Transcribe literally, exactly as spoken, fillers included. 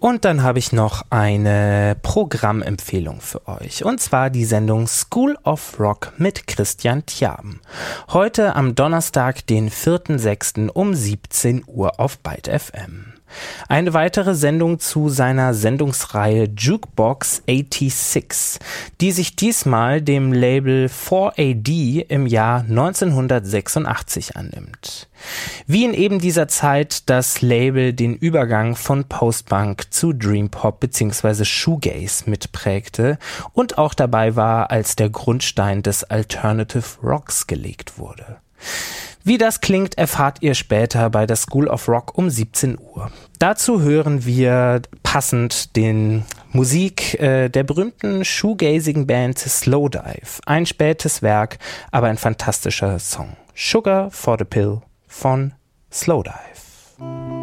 Und dann habe ich noch eine Programmempfehlung für euch. Und zwar die Sendung School of Rock mit Christian Tjaben. Heute am Donnerstag, den vierten sechsten um siebzehn Uhr auf Byte F M. Eine weitere Sendung zu seiner Sendungsreihe Jukebox sechsundachtzig, die sich diesmal dem Label vier A D im Jahr neunzehnhundertsechsundachtzig annimmt. Wie in eben dieser Zeit das Label den Übergang von Postpunk zu Dreampop bzw. Shoegaze mitprägte und auch dabei war, als der Grundstein des Alternative Rocks gelegt wurde. Wie das klingt, erfahrt ihr später bei der School of Rock um siebzehn Uhr. Dazu hören wir passend den Musik äh, der berühmten shoegazigen Band Slowdive. Ein spätes Werk, aber ein fantastischer Song. Sugar for the Pill von Slowdive.